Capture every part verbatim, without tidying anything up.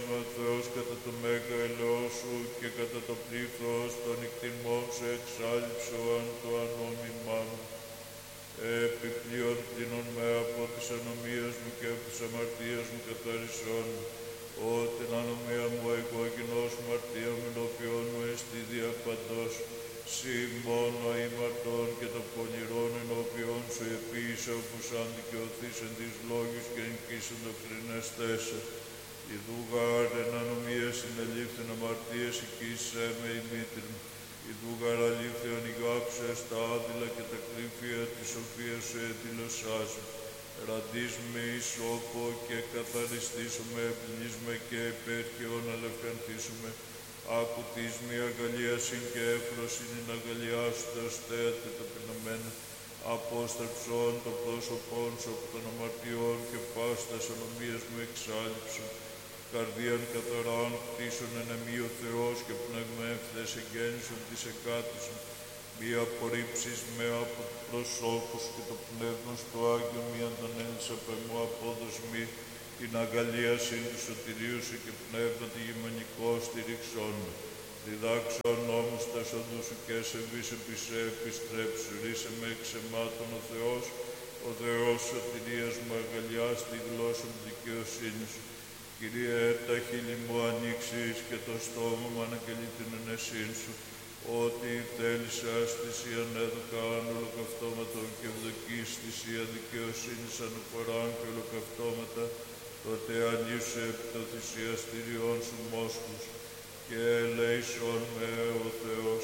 με ο Θεός κατά το μέγα ελαιό σου και κατά το πλήθος των εκτιμών σου εξάλειψον το ανώμημά μου. Επιπλέον πλήνων με από τις ανομίες μου και από τις αμαρτίες μου καθαρισόν, ότι την ανομία μου εγώ κοινός μαρτία μου ενώπιον μου εστί διαπαντός, σοι μόνο ήμαρτον και το πονηρόν ενώπιον σου επίσης όπως αν δικαιωθείς εν της λόγης και εν κοίσεν δοκτρινεστέσαι. Ιδού γάρ εν ανομίες συνελήφθην αμαρτίες οικίσσε με η μήτρη μου. Ιδού γάρ αλήθειον ηγάψες τα άδειλα και τα κρύφια της σοφίας σου εδήλωσάς μου. Ραντίς με ισόπο και καθαριστήσουμε, πλυνίσμε και επέρχεων αλευκανθήσουμε. Άκου της μη αγαλίασιν και έφροσιν ειν αγαλιάσου τα στέατη τα πειναμένα. Απόστρεψον το πρόσωπον σου από των αμαρτιών και πάστας ανομίας μου εξάλειψον. Καρδίαν καθαράν κτίσον εν εμεί ο Θεός και πνεύμα εύθες εγγέννησον της εκάτησον. Μη απορρίψεις με από το προσώπου σου και το πνεύμα στο Άγιο, μη αντανέλης από εμού απόδοση μη την αγαλίασιν του σωτηρίου σου και πνεύμα τη γημενικό στηρίξον με. Διδάξον όμως τα σοδού σου και σεβείς επί σε επιστρέψου. Ρίσε με εξαιμάτων ο Θεός, ο Θεός σωτηρίας μου αγαλιάς τη γλώσσα μου δικαιοσύνη σου. Κύριε, τα χείλη μου ανοίξεις και το στόμα μου αναγγελεί την ενεσύν σου. Ότι θέλησας θυσίαν έδωκαν ολοκαυτώματον και ευδοκείς θυσία δικαιοσύνης αναφοράν και ολοκαυτώματα, τότε ανήψε επί το θυσιαστήριον σου μόσχους και ελέησον με ο Θεός.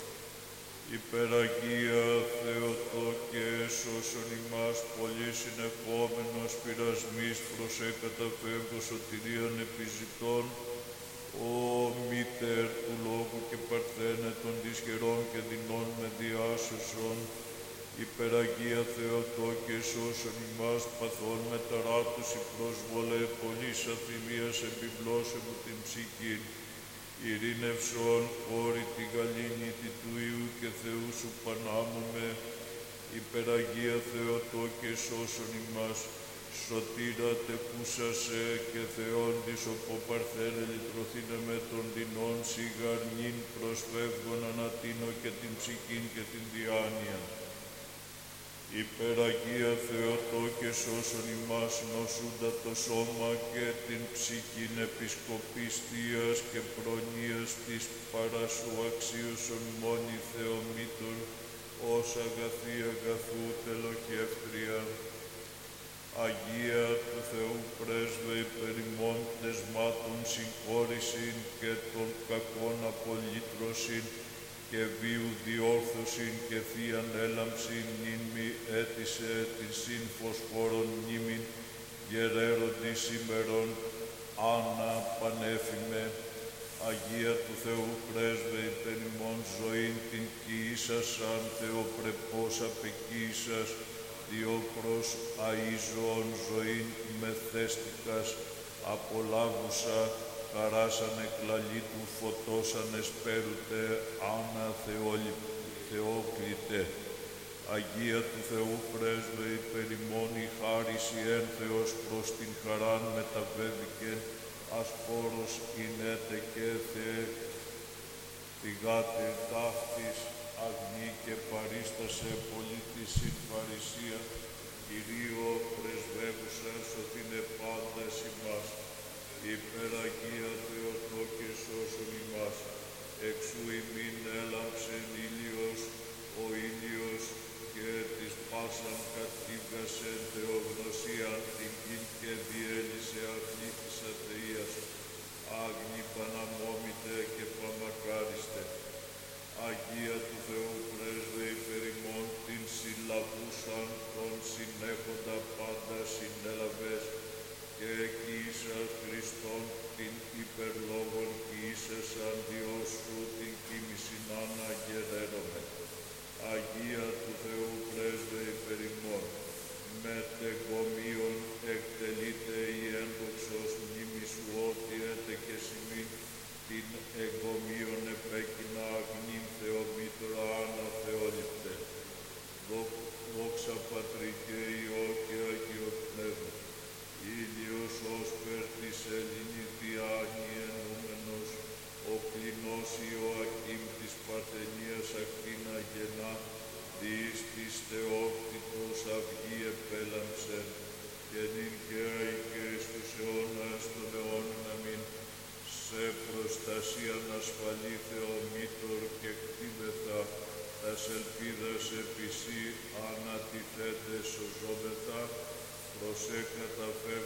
Υπεραγία Θεοτό και έσωσον ημάς πολύ συνεχόμενος πειρασμής προς εκαταφεύγω σωτηρίαν επιζητών, ο μήτερ του λόγου και παρθένε των δυσχερών και δεινών με διάσωσον. Υπεραγία Θεοτό και σώσον ημάς παθών με ταράτωση πρόσβολε πολλής αθλίας επιπλώσε μου την ψυχή. Ειρήνευσον κόρη τη γαλήνητη του Υιού και Θεού σου πανάμουμε. Υπεραγία Θεοτό και σώσον ημάς. Σωτήρα τεκούσασε και Θεόν της οπό παρθένε λυτρωθήνε με των δεινών σιγαρνήν προσφεύγων ανατείνω και την ψυχήν και την διάνοια. Υπεραγία Θεοτό και σώσον ημάς νοσούντα το σώμα και την ψυχήν επισκοπής θείας και προνοίας της παρασού αξίωσον μόνη Θεομήτων ως αγαθή αγαθού τελοχεύτρια. Αγία του Θεού πρέσβε υπερ ημών τεσμάτων συγχώρησιν και των κακών απολύτρωσιν και βίου διόρθωσιν και θείαν έλαμψιν νυν μη έτησε την συν φωσφόρων μνήμην γερέροντι σήμερον άνα πανέφημε. Αγία του Θεού πρέσβε υπερ ημών ζωήν την κοιήσασαν Θεοπρεπώς απεκοίησας διό προς αΐζωον ζωήν μεθέστικας απολάβουσα χαράσαν εκλαλή του φωτώσαν εσπέρουτε άνα Θεόκλητε. Αγία του Θεού πρέσβε υπερ ημών η χάριση ένθεος προς την χαράν μεταβέβηκε ασπόρος εινέτε και Θεέ θυγάτε ταύτης αγνή και παρίστασε πολίτης συν παρησία, Κυρίω πρεσβεύουσα σωθήνε πάντα ημάς. Υπεραγία Θεοτό και σώσον ημάς. Εξού ημίν έλαμψεν ήλιος, ο ήλιος και της πάσαν κατήγασεν θεογνωσίαν την γην και διέλυσε αυλή της αθείας. Άγνη παναμόμητε και παμακάριστε. Αγία του Θεού πρέσβε υπερ ημών την συλλαβούσαν των συνέχοντα πάντα συνέλαβες και εκείησας Χριστόν την υπερλόγων ποιήσας αντιός σου την κοίμησιν αναγεραίρομαι. Αγία του Θεού πρέσβε υπερ ημών μετεγωμίων εκ τας ελπίδας επί σοι ανατιθέντες σωζόμεθα, προσέ καταφεύγον